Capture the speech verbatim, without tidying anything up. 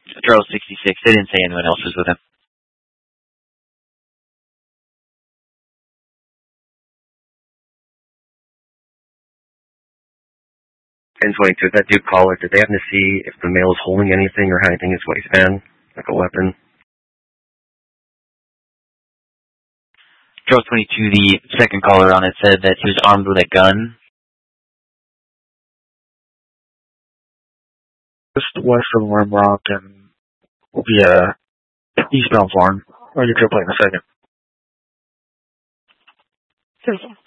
Charles sixty-six, they didn't say anyone else was with him. ten twenty-two, that Duke caller, did they happen to see if the male is holding anything or had anything in his waistband, like a weapon? Charles twenty-two, the second caller on it, said that he was armed with a gun. Just west of Rimrock and will be a eastbound farm. I'll get to a plate in a second. Seriously.